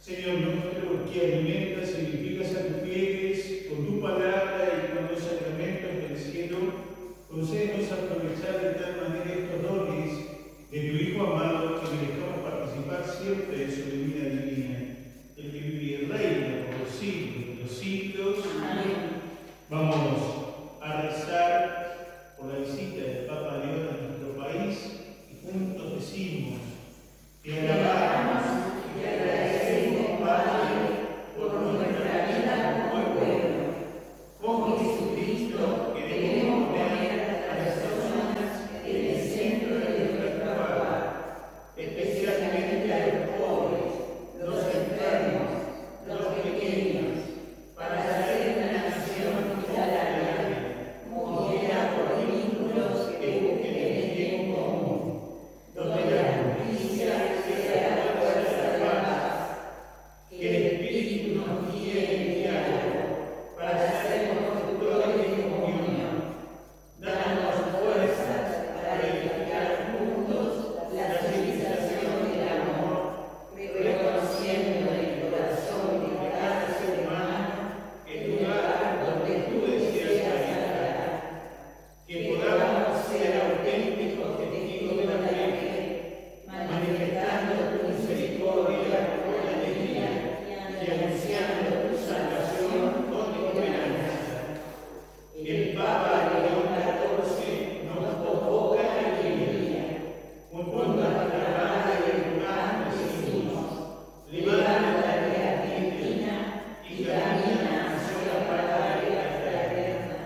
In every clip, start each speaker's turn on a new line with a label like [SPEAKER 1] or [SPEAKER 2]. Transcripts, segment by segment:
[SPEAKER 1] Señor nuestro, que alimentas y vivificas a tus fieles con tu palabra y con los sacramentos del cielo, concédenos aprovechar de tal manera estos dones de tu Hijo amado, que merezcamos participar siempre de su divina divina, el que vive y reina por los siglos de los siglos. Amén. Vamos a rezar por la visita del Papa León a nuestro país y juntos decimos: te alabamos y te agradecemos, Padre, por nuestra vida como pueblo. Con Jesucristo queremos poner a las personas en el centro de nuestro hogar, especialmente a los pobres, los enfermos, los pequeños, para hacer una nación hospitalaria, movida por vínculos que busquen el bien común, donde la justicia sea la fuerza de paz, que el Espíritu nos guíe en el diálogo para ser constructores de comunión. Danos fuerzas para edificar juntos la civilización del amor, reconociendo en el corazón de cada ser humano el lugar donde tú deseas habitar. Que podamos ser auténticos testigos de la fe, manifestando tu misericordia con alegría y anunciando tu salvación con esperanza. El Papa León XIV nos convoca a la alegría. Junto a nuestra madre y hermanos decimos: levántate de Argentina y camina hacia la patria fraterna.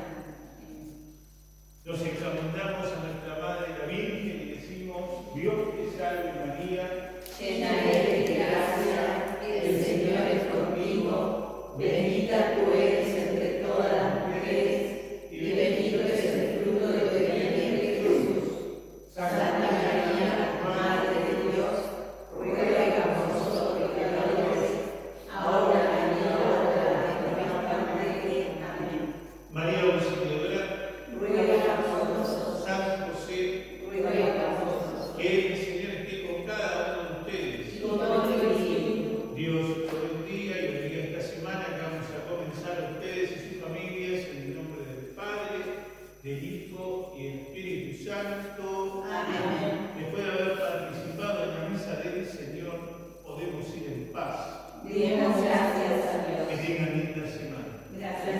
[SPEAKER 1] Nos encomendamos a nuestra Madre la Virgen y decimos: Dios te salve María, llena